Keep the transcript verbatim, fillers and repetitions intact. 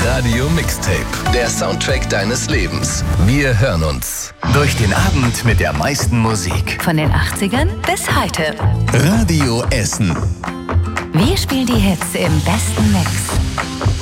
Radio Mixtape. Der Soundtrack deines Lebens. Wir hören uns. Durch den Abend mit der meisten Musik. Von den achtzigern bis heute. Radio Essen. Wir spielen die Hits im besten Mix.